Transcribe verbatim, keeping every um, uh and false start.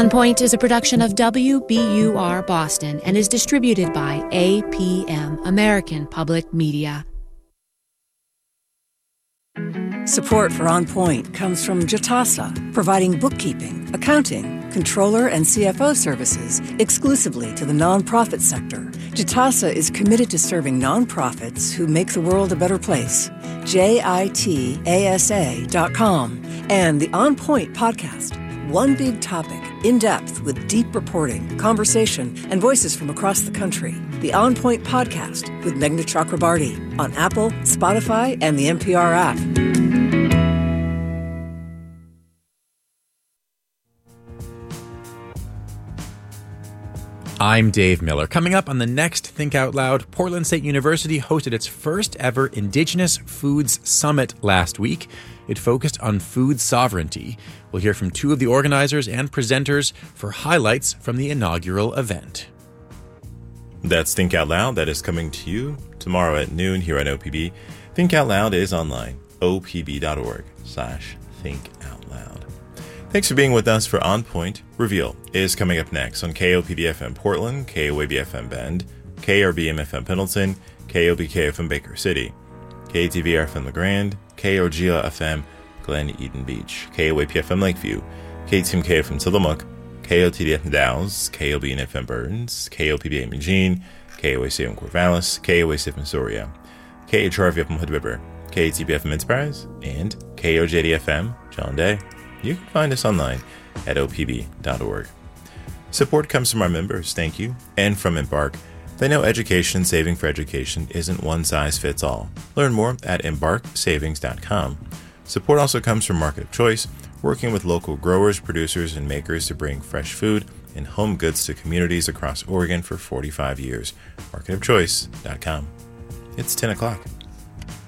On Point is a production of W B U R Boston and is distributed by A P M, American Public Media. Support for On Point comes from Jitasa, providing bookkeeping, accounting, controller, and C F O services exclusively to the nonprofit sector. Jitasa is committed to serving nonprofits who make the world a better place. J I T A S A dot com and the On Point podcast. One big topic, in depth with deep reporting, conversation, and voices from across the country. The On Point podcast with Meghna Chakrabarti on Apple, Spotify, and the N P R app. I'm Dave Miller. Coming up on the next Think Out Loud, Portland State University hosted its first ever Indigenous Foods Summit last week. It focused on food sovereignty. We'll hear from two of the organizers and presenters for highlights from the inaugural event. That's Think Out Loud. That is coming to you tomorrow at noon here on O P B. Think Out Loud is online, O P B dot org slash think out loud. Thanks for being with us for On Point. Reveal is coming up next on K O P D F M Portland, K O A B F M Bend, K R B M F M Pendleton, K O B K F M Baker City, K T V R F M LeGrand, K O G L F M Glen Eden Beach, K O A P F M Lakeview, K T M K F M Tillamook, K O T D F M Downs, K O B N F M Burns, K O P B A Eugene, K O A C F M Corvallis, K O A C F M Soria, K H R V F M Hood River, K T B F M Enterprise, and K O J D F M John Day. You can find us online at O P B dot org. Support comes from our members, thank you, and from Embark. They know education, saving for education, isn't one size fits all. Learn more at embark savings dot com. Support also comes from Market of Choice, working with local growers, producers, and makers to bring fresh food and home goods to communities across Oregon for forty-five years. market of choice dot com. It's ten o'clock.